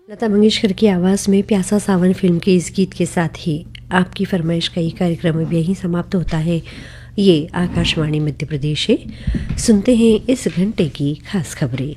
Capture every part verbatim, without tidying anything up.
लता मंगेशकर की आवाज़ में प्यासा सावन फिल्म के इस गीत के साथ ही आपकी फरमाइश का ये कार्यक्रम अब यहीं समाप्त होता है। ये आकाशवाणी मध्य प्रदेश है। सुनते हैं इस घंटे की खास खबरें।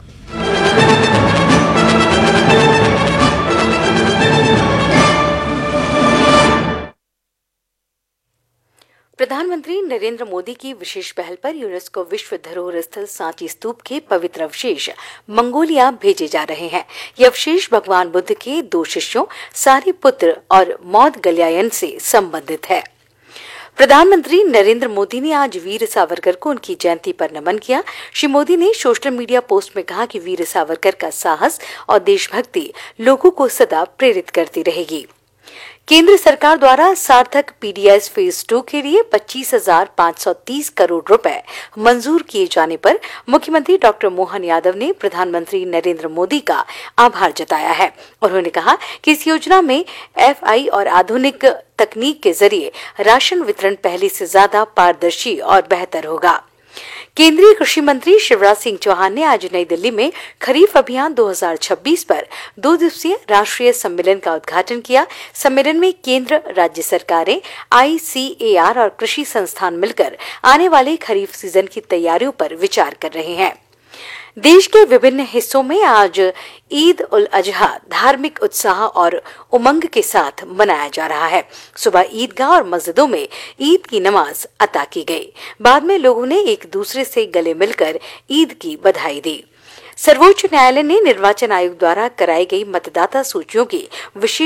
प्रधानमंत्री नरेंद्र मोदी की विशेष पहल पर यूनेस्को विश्व धरोहर स्थल सांची स्तूप के पवित्र अवशेष मंगोलिया भेजे जा रहे हैं। ये अवशेष भगवान बुद्ध के दो शिष्यों सारिपुत्र और मौदगल्यायन से संबंधित है। प्रधानमंत्री नरेंद्र मोदी ने आज वीर सावरकर को उनकी जयंती पर नमन किया। श्री मोदी ने सोशल मीडिया पोस्ट में कहा कि वीर सावरकर का साहस और देशभक्ति लोगों को सदा प्रेरित करती रहेगी। केंद्र सरकार द्वारा सार्थक पीडीएस फेज टू के लिए पच्चीस हजार पाँच सौ तीस करोड़ रुपए मंजूर किए जाने पर मुख्यमंत्री डॉक्टर मोहन यादव ने प्रधानमंत्री नरेंद्र मोदी का आभार जताया है। उन्होंने कहा कि इस योजना में एफआई और आधुनिक तकनीक के जरिए राशन वितरण पहले से ज्यादा पारदर्शी और बेहतर होगा। केंद्रीय कृषि मंत्री शिवराज सिंह चौहान ने आज नई दिल्ली में खरीफ अभियान दो हज़ार छब्बीस पर दो दिवसीय राष्ट्रीय सम्मेलन का उद्घाटन किया। सम्मेलन में केंद्र, राज्य सरकारें, आईसीएआर और कृषि संस्थान मिलकर आने वाले खरीफ सीजन की तैयारियों पर विचार कर रहे हैं। देश के विभिन्न हिस्सों में आज ईद उल अजहा धार्मिक उत्साह और उमंग के साथ मनाया जा रहा है। सुबह ईदगाह और मस्जिदों में ईद की नमाज अता की गई। बाद में लोगों ने एक दूसरे से गले मिलकर ईद की बधाई दी। सर्वोच्च न्यायालय ने निर्वाचन आयोग द्वारा कराई गई मतदाता सूचियों की विशेष